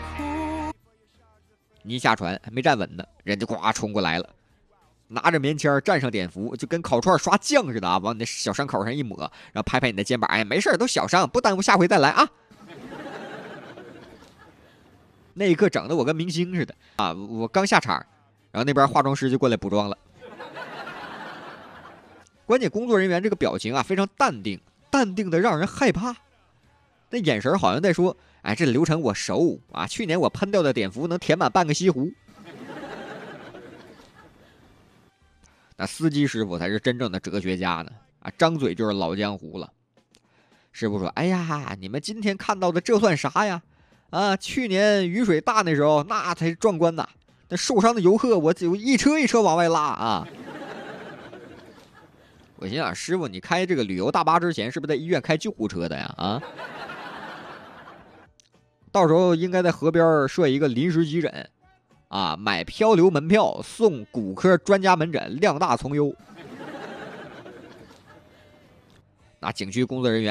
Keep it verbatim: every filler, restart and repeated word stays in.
你一下船还没站稳呢，人就呱冲过来了，拿着棉签蘸上碘伏，就跟烤串刷酱似的啊，往你的小伤口上一抹，然后拍拍你的肩膀，哎，没事，都小伤，不耽误下回再来啊。那一刻整的我跟明星似的啊！我刚下场，然后那边化妆师就过来补妆了。关键工作人员这个表情啊非常淡定，淡定的让人害怕。那眼神好像在说：“哎，这流程我熟啊，去年我喷掉的碘伏能填满半个西湖。”那司机师傅才是真正的哲学家呢啊，张嘴就是老江湖了。师傅说：“哎呀，你们今天看到的这算啥呀？啊，去年雨水大那时候那才壮观呐！那受伤的游客我就一车一车往外拉啊！”我心想，师傅，你开这个旅游大巴之前是不是在医院开救护车的呀？啊，到时候应该在河边设一个临时急诊，啊，买漂流门票送骨科专家门诊，量大从优。那景区工作人员